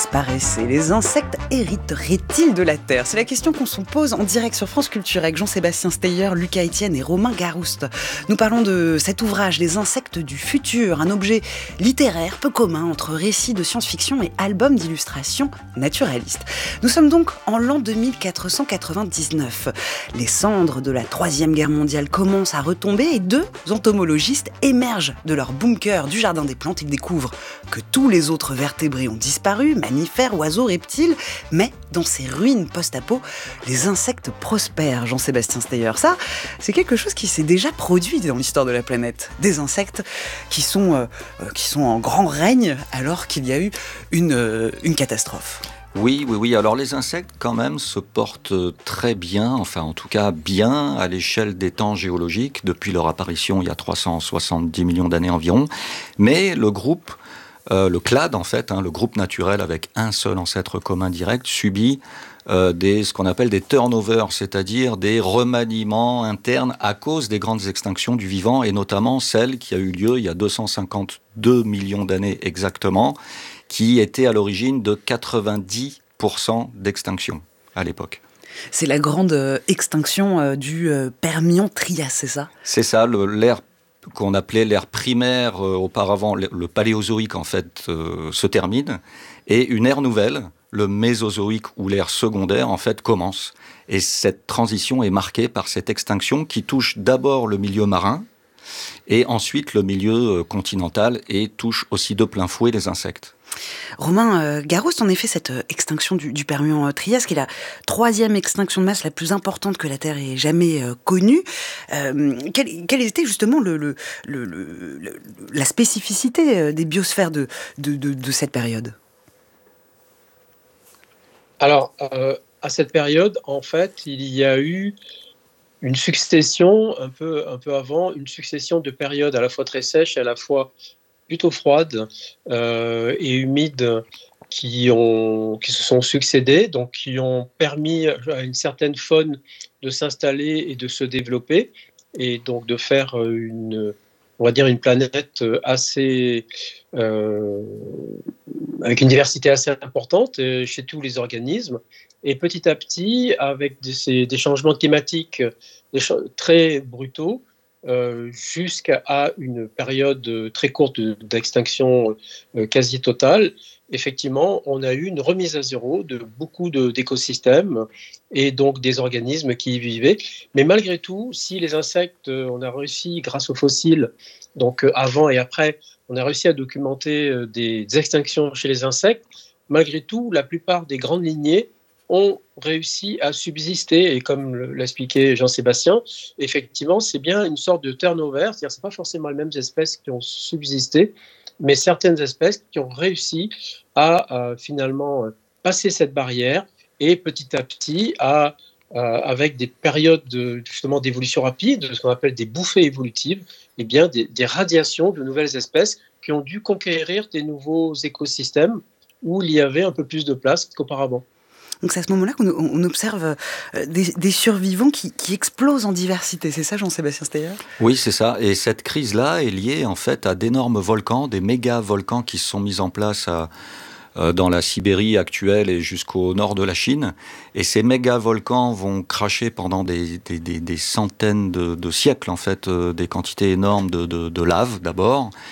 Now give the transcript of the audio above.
disparaissaient, les insectes hériteraient-ils de la Terre? C'est la question qu'on se pose en direct sur France Culture avec Jean-Sébastien Steyer, Lucas Etienne et Romain Garouste. Nous parlons de cet ouvrage, Les insectes du futur, un objet littéraire peu commun entre récits de science-fiction et albums d'illustration naturalistes. Nous sommes donc en l'an 2499. Les cendres de la Troisième Guerre mondiale commencent à retomber et deux entomologistes émergent de leur bunker du Jardin des Plantes. Ils découvrent que tous les autres vertébrés ont disparu, mammifères, oiseaux, reptiles, mais dans ces ruines post-apo, les insectes prospèrent, Jean-Sébastien Steyer. Ça, c'est quelque chose qui s'est déjà produit dans l'histoire de la planète. Des insectes qui sont en grand règne alors qu'il y a eu une catastrophe. Oui. Alors les insectes, quand même, se portent très bien, enfin en tout cas bien à l'échelle des temps géologiques, depuis leur apparition il y a 370 millions d'années environ. Mais le groupe, le clade en fait, le groupe naturel avec un seul ancêtre commun direct, subit ce qu'on appelle des turnovers, c'est-à-dire des remaniements internes à cause des grandes extinctions du vivant, et notamment celle qui a eu lieu il y a 252 millions d'années exactement, qui était à l'origine de 90% d'extinction à l'époque. C'est la grande extinction du Permien-Trias, c'est ça ? C'est ça, l'ère qu'on appelait l'ère primaire auparavant, le paléozoïque en fait, se termine, et une ère nouvelle, le mésozoïque ou l'ère secondaire en fait commence. Et cette transition est marquée par cette extinction qui touche d'abord le milieu marin, et ensuite le milieu continental, et touche aussi de plein fouet les insectes. Romain Garouste, en effet, cette extinction du Permien-Trias, qui est la troisième extinction de masse la plus importante que la Terre ait jamais connue, quelle était justement la spécificité des biosphères de cette période ? Alors, à cette période, en fait, il y a eu une succession, un peu avant, une succession de périodes à la fois très sèches et à la fois plutôt froides et humides qui se sont succédées, donc qui ont permis à une certaine faune de s'installer et de se développer, et donc de faire une planète assez avec une diversité assez importante chez tous les organismes. Et petit à petit, avec des changements climatiques très brutaux, jusqu'à une période très courte d'extinction quasi totale, effectivement, on a eu une remise à zéro de beaucoup d'écosystèmes et donc des organismes qui y vivaient. Mais malgré tout, si les insectes, on a réussi, grâce aux fossiles, donc avant et après, on a réussi à documenter des extinctions chez les insectes, malgré tout, la plupart des grandes lignées ont réussi à subsister, et comme l'expliquait Jean-Sébastien, effectivement, c'est bien une sorte de turnover, c'est-à-dire que ce n'est pas forcément les mêmes espèces qui ont subsisté, mais certaines espèces qui ont réussi à finalement passer cette barrière, et petit à petit, avec des périodes justement d'évolution rapide, ce qu'on appelle des bouffées évolutives, eh bien des radiations de nouvelles espèces qui ont dû conquérir des nouveaux écosystèmes où il y avait un peu plus de place qu'auparavant. Donc c'est à ce moment-là qu'on observe des survivants qui explosent en diversité. C'est ça, Jean-Sébastien Steyer ? Oui, c'est ça. Et cette crise-là est liée en fait à d'énormes volcans, des méga-volcans qui se sont mis en place dans la Sibérie actuelle et jusqu'au nord de la Chine. Et ces méga-volcans vont cracher pendant des centaines de siècles, en fait, des quantités énormes de lave d'abord.